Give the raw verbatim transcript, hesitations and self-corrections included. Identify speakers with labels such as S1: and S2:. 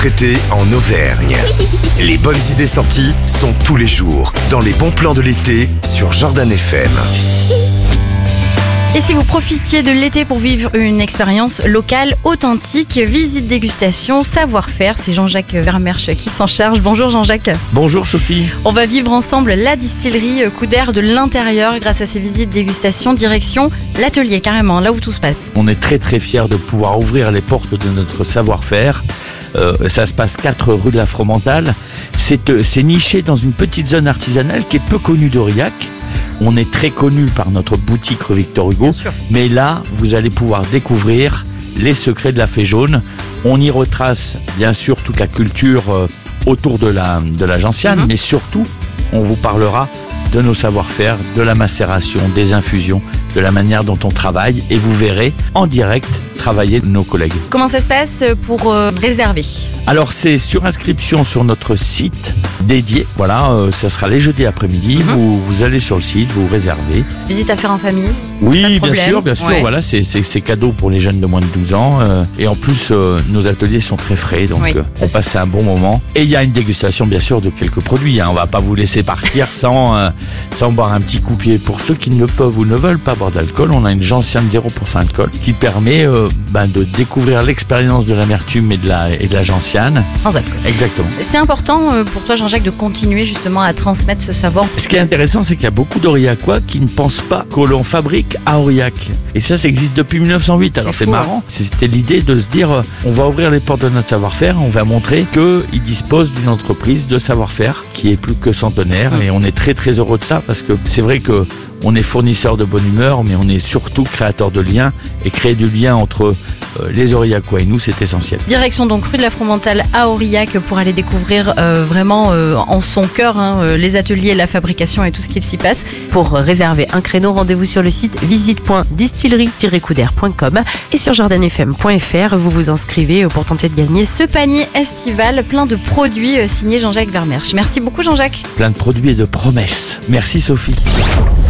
S1: Traité en Auvergne. Les bonnes idées sorties sont tous les jours dans les bons plans de l'été sur Jordan F M.
S2: Et si vous profitiez de l'été pour vivre une expérience locale authentique, visite dégustation, savoir-faire, c'est Jean-Jacques Vermersch qui s'en charge. Bonjour Jean-Jacques.
S3: Bonjour Sophie.
S2: On va vivre ensemble la distillerie Coup d'air de l'intérieur grâce à ces visites dégustation, direction l'atelier carrément, là où tout se passe.
S3: On est très très fiers de pouvoir ouvrir les portes de notre savoir-faire. Euh, ça se passe quatre rue de la Fromentale. C'est, euh, c'est niché dans une petite zone artisanale qui est peu connue d'Aurillac. On est très connu par notre boutique rue Victor Hugo, mais là, vous allez pouvoir découvrir les secrets de la fée jaune. On y retrace bien sûr toute la culture euh, autour de la, de la gentiane, mm-hmm. mais surtout, on vous parlera de nos savoir-faire, de la macération, des infusions, de la manière dont on travaille, et vous verrez en direct travailler nos collègues.
S2: Comment ça se passe pour euh, réserver ?
S3: Alors c'est sur inscription sur notre site dédié, voilà, euh, ça sera les jeudis après-midi, mm-hmm. vous, vous allez sur le site, vous réservez.
S2: Visite à faire en famille ?
S3: Oui, bien sûr, bien sûr, ouais. Voilà, c'est, c'est, c'est cadeau pour les jeunes de moins de douze ans, euh, et en plus euh, nos ateliers sont très frais, donc oui, euh, on passe un bon moment. Et il y a une dégustation bien sûr de quelques produits, hein. On va pas vous laisser partir sans, euh, sans boire un petit coupier. Pour ceux qui ne peuvent ou ne veulent pas boire d'alcool, on a une gentiane zéro pour cent alcool qui permet euh, ben, de découvrir l'expérience de l'amertume et de la, et de la gentiane.
S2: Sans alcool.
S3: Exactement.
S2: C'est important euh, pour toi Jean-Jacques de continuer justement à transmettre ce savoir.
S3: Ce qui est intéressant, c'est qu'il y a beaucoup d'Aurillacois qui ne pensent pas que l'on fabrique à Aurillac. Et ça, ça existe depuis mille neuf cent huit. Alors c'est, c'est marrant. Hein. C'était l'idée de se dire, euh, on va ouvrir les portes de notre savoir-faire, on va montrer qu'ils disposent d'une entreprise de savoir-faire qui est plus que centenaire. Mmh. Et on est très très heureux de ça parce que c'est vrai que on est fournisseur de bonne humeur, mais on est surtout créateur de liens. Et créer du lien entre euh, les Aurillacois et nous, c'est essentiel.
S2: Direction donc rue de la Fromentale à Aurillac pour aller découvrir euh, vraiment euh, en son cœur hein, euh, les ateliers, la fabrication et tout ce qu'il s'y passe. Pour réserver un créneau, rendez-vous sur le site visite point distillerie tiret coup d'air point com et sur jordan f m point f r. Vous vous inscrivez pour tenter de gagner ce panier estival plein de produits euh, signés Jean-Jacques Vermersch. Merci beaucoup Jean-Jacques.
S3: Plein de produits et de promesses. Merci Sophie.